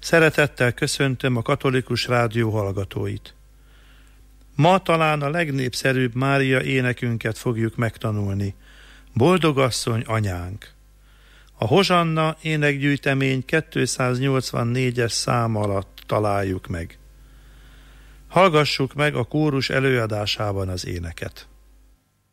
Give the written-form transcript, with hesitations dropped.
Szeretettel köszöntöm a Katolikus Rádió hallgatóit. Ma talán a legnépszerűbb Mária énekünket fogjuk megtanulni. Boldogasszony anyánk. A Hozsanna énekgyűjtemény 284-es szám alatt találjuk meg. Hallgassuk meg a kórus előadásában az éneket.